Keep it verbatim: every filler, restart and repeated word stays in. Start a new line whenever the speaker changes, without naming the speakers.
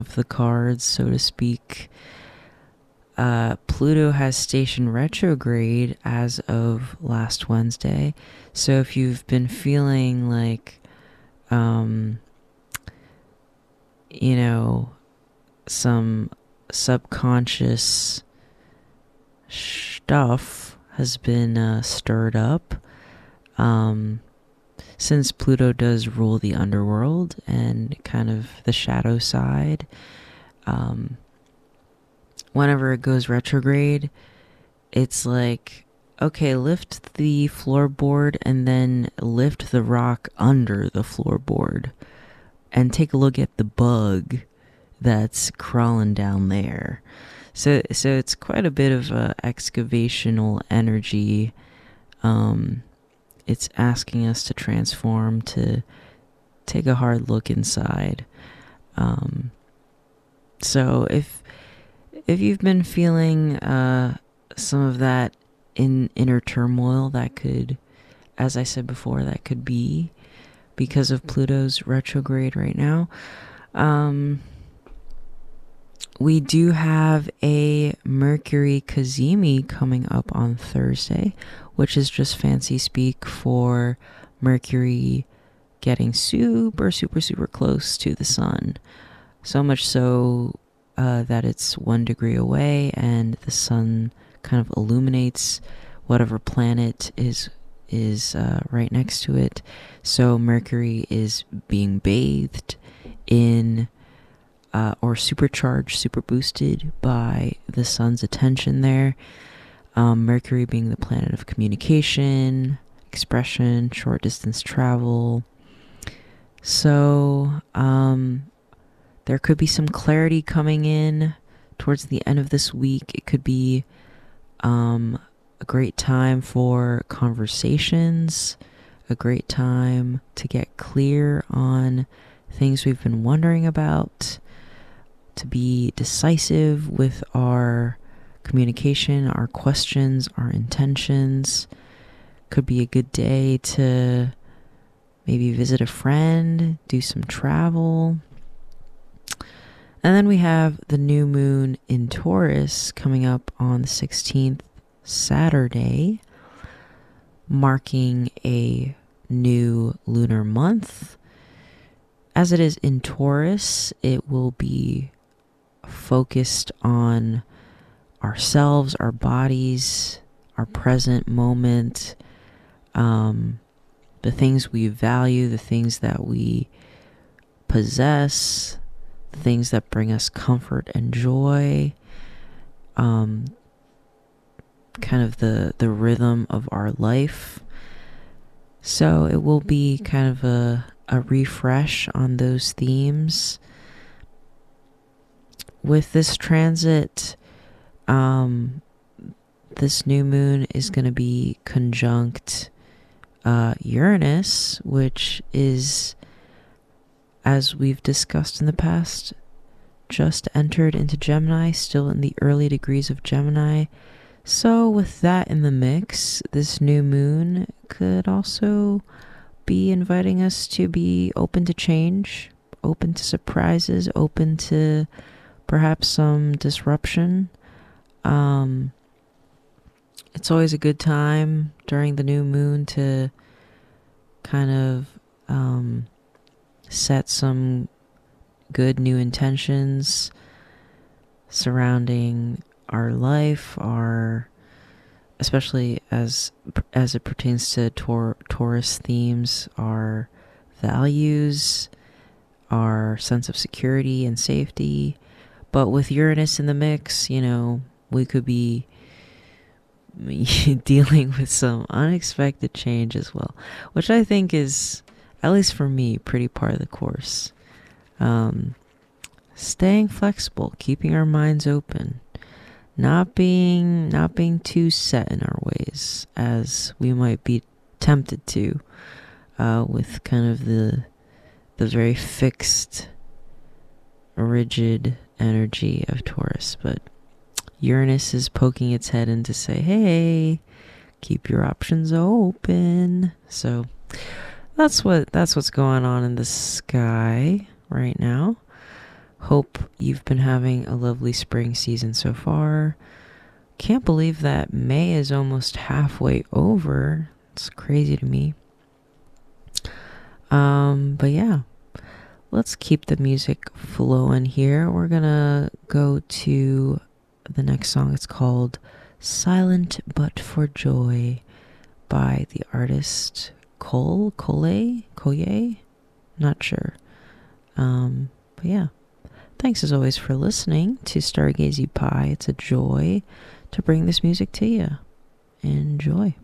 of the cards, so to speak. Uh, Pluto has stationed retrograde as of last Wednesday. So if you've been feeling like, um, you know, some subconscious stuff has been uh, stirred up, um, since Pluto does rule the underworld and kind of the shadow side, um, whenever it goes retrograde, it's like, okay, lift the floorboard and then lift the rock under the floorboard and take a look at the bug that's crawling down there. So, so it's quite a bit of a excavational energy. Um, it's asking us to transform, to take a hard look inside. Um, so if if you've been feeling uh, some of that in inner turmoil, that could, as I said before, that could be because of Pluto's retrograde right now. Um, we do have a Mercury Cazimi coming up on Thursday, which is just fancy speak for Mercury getting super, super, super close to the sun. So much so uh, that it's one degree away and the sun kind of illuminates whatever planet is is uh, right next to it. So Mercury is being bathed in uh, or supercharged, super boosted by the sun's attention there. Um, Mercury being the planet of communication, expression, short distance travel. So um, there could be some clarity coming in towards the end of this week. It could be um, a great time for conversations, a great time to get clear on things we've been wondering about, to be decisive with our communication, our questions, our intentions. Could be a good day to maybe visit a friend, do some travel. And then we have the new moon in Taurus coming up on the sixteenth, Saturday, marking a new lunar month. As it is in Taurus, it will be focused on ourselves, our bodies, our present moment, um, the things we value, the things that we possess, the things that bring us comfort and joy, um, kind of the, the rhythm of our life. So it will be kind of a, a refresh on those themes. With this transit, um, this new moon is going to be conjunct uh, Uranus, which is, as we've discussed in the past, just entered into Gemini, still in the early degrees of Gemini. So with that in the mix, this new moon could also be inviting us to be open to change, open to surprises, open to perhaps some disruption. Um, it's always a good time during the new moon to kind of um, set some good new intentions surrounding our life, our, especially as as it pertains to Tor- Taurus themes, our values, our sense of security and safety. But with Uranus in the mix, you know, we could be dealing with some unexpected change as well, which I think is, at least for me, pretty par of the course. Um, staying flexible, keeping our minds open, not being not being too set in our ways as we might be tempted to, uh, with kind of the the very fixed, rigid energy of Taurus. But Uranus is poking its head in to say, hey, keep your options open. So that's what that's what's going on in the sky right now. Hope you've been having a lovely spring season so far. Can't believe that May is almost halfway over. It's crazy to me. Um, but yeah, let's keep the music flowing here. We're gonna go to the next song. It's called Silent But for Joy by the artist Cole, Cole, Koye? Not sure. Um, but yeah. Thanks as always for listening to Stargazy Pie. It's a joy to bring this music to you. Enjoy.